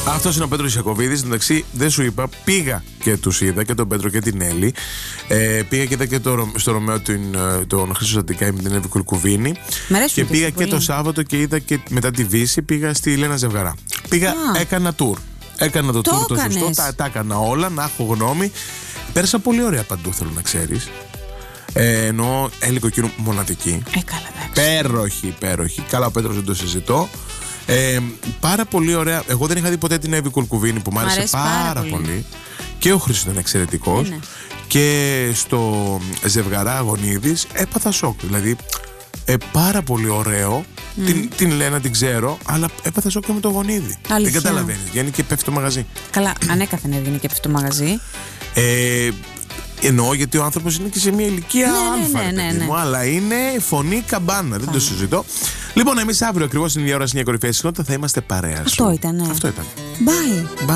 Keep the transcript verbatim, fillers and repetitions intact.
Αυτός είναι ο Πέτρος Ιακωβίδης. Εντάξει, δεν σου είπα, πήγα και τους είδα και τον Πέτρο και την Έλλη. Ε, πήγα και είδα και το, στο Ρωμαίο τον, τον Χρήστο Ζαντικάη με την Εύη Κουρκουβίνη. Και πήγα και, και το Σάββατο και είδα και μετά τη Βύση πήγα στη Λένα Ζευγαρά. Πήγα, Α. έκανα tour. Έκανα το, το tour το σωστό, τα, τα έκανα όλα, να έχω γνώμη. Πέρασα πολύ ωραία παντού, θέλω να ξέρεις. Ε, ενώ έλεγε εκείνο μοναδική. Ε, καλά, υπέροχη, υπέροχη. Καλά, ο Πέτρος δεν το συζητώ. Ε, πάρα πολύ ωραία. Εγώ δεν είχα δει ποτέ την Εύη Κουρκουβίνη που μου άρεσε, άρεσε πάρα, πάρα πολύ. πολύ. Και ο Χρήστος ήταν εξαιρετικός. Είναι. Και στο Ζευγαρά Αγωνίδης έπαθα σοκ. Δηλαδή, ε, πάρα πολύ ωραίο. Mm. Την, την Λένα την ξέρω, αλλά έπαθα σοκ και με το Γονίδη. Δεν καταλαβαίνεις. Βγαίνει και πέφτει το μαγαζί. Καλά, ανέκαθεν έβγαινε και πέφτει το μαγαζί. Ε, Εννοώ γιατί ο άνθρωπος είναι και σε μια ηλικία ναι, αλφα, ναι, ναι, ναι, μου, αλλά είναι φωνή καμπάνα, δεν το συζητώ. Λοιπόν, εμείς αύριο ακριβώς την ίδια ώρα στην κορυφαία συχνότητα θα είμαστε παρέα. Αυτό ήταν. Αυτό ήταν. Bye. Bye.